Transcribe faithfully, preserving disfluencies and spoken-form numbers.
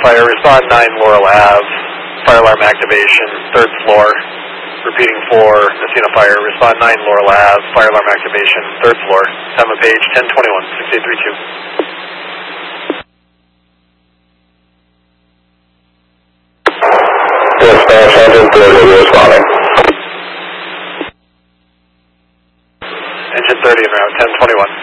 Fire, respond nine Laurel Ave, fire alarm activation, third floor. Repeating for Messina Fire, respond nine Laurel Ave, fire alarm activation, third floor. Time of page ten twenty-one, six eight three two. Dispatch, engine thirty, responding. Engine thirty en route, ten twenty-one.